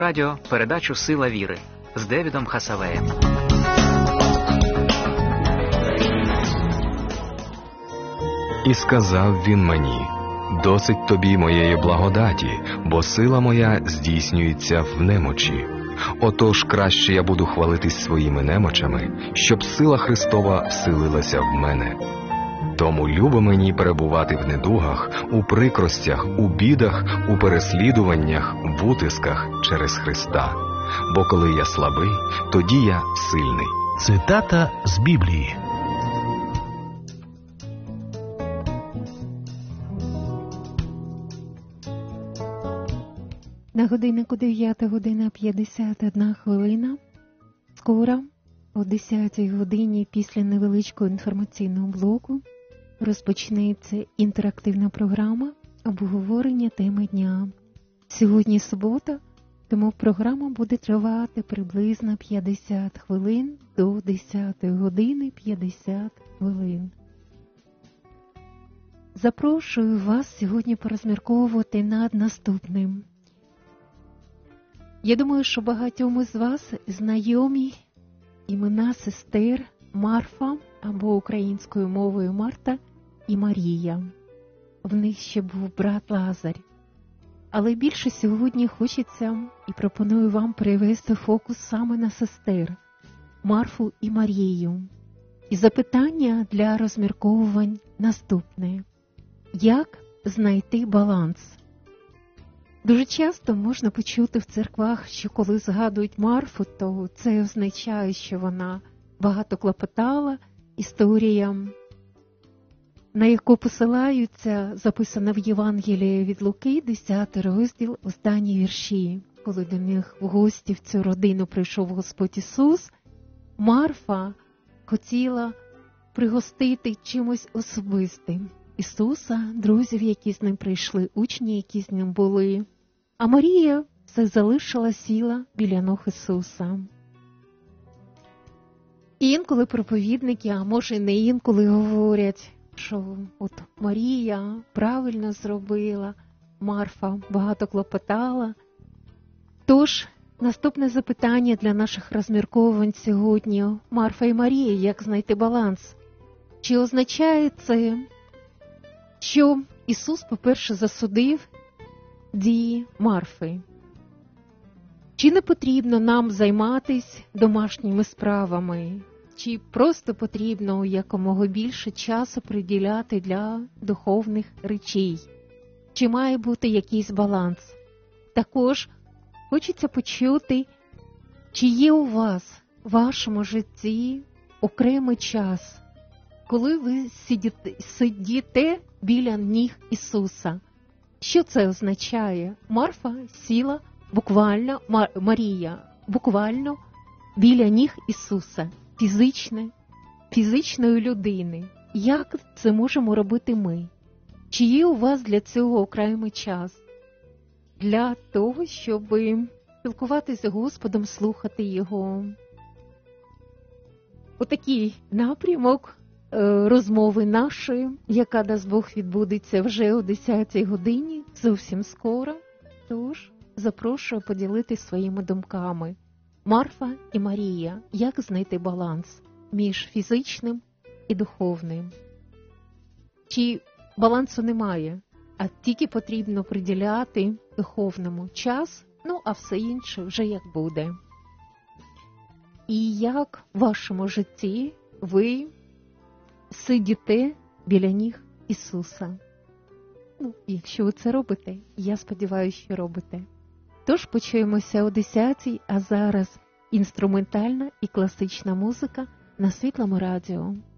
Радіо передачу «Сила віри» з Девідом Хасавеєм. І сказав він мені: «Досить тобі моєї благодаті, бо сила моя здійснюється в немочі. Отож краще я буду хвалитись своїми немочами, щоб сила Христова вселилася в мене. Тому любо мені перебувати в недугах, у прикростях, у бідах, у переслідуваннях, в утисках через Христа. Бо коли я слабий, тоді я сильний». Цитата з Біблії. На годиннику 9:51. Скоро, о 10 годині, після невеличкого інформаційного блоку, розпочнеться інтерактивна програма обговорення теми дня. Сьогодні субота, тому програма буде тривати приблизно 50 хвилин до 10 години 50 хвилин. Запрошую вас сьогодні порозмірковувати над наступним. Я думаю, що багатьом із вас знайомі імена сестер Марфа, або українською мовою Марта і Марія. В них ще був брат Лазар. Але більше сьогодні хочеться і пропоную вам перевести фокус саме на сестер Марфу і Марію. І запитання для розмірковувань наступне. Як знайти баланс? Дуже часто можна почути в церквах, що коли згадують Марфу, то це означає, що вона багато клопотала. Історія, на яку посилаються, записана в Євангелії від Луки, 10 розділ, останні вірші. Коли до них в гості в цю родину прийшов Господь Ісус, Марфа хотіла пригостити чимось особистим Ісуса, друзів, які з ним прийшли, учні, які з ним були. А Марія все залишила, сіла біля ног Ісуса. І інколи проповідники, а може не інколи, говорять, що от Марія правильно зробила, Марфа багато клопотала. Тож, наступне запитання для наших розмірковувань сьогодні. Марфа і Марія, як знайти баланс? Чи означає це, що Ісус, по-перше, засудив дії Марфи? Чи не потрібно нам займатися домашніми справами? Чи просто потрібно якомога більше часу приділяти для духовних речей? Чи має бути якийсь баланс? Також хочеться почути, чи є у вас в вашому житті окремий час, коли ви сидіте біля ніг Ісуса. Що це означає? Марфа сіла буквально, Марія буквально біля ніг Ісуса, фізичної людини. Як це можемо робити ми? Чи є у вас для цього окремий час? Для того, щоб спілкуватися з Господом, слухати Його. Отакий напрямок розмови нашої, яка, дасть Бог, відбудеться вже о 10 годині, зовсім скоро. Тож, запрошую поділитися своїми думками. Марфа і Марія. Як знайти баланс між фізичним і духовним? Чи балансу немає, а тільки потрібно приділяти духовному час, а все інше вже як буде? І як в вашому житті ви сидіте біля ніг Ісуса? Якщо ви це робите, я сподіваюся, що робите. Тож почуємося о 10-й, а зараз інструментальна і класична музика на Світлому радіо.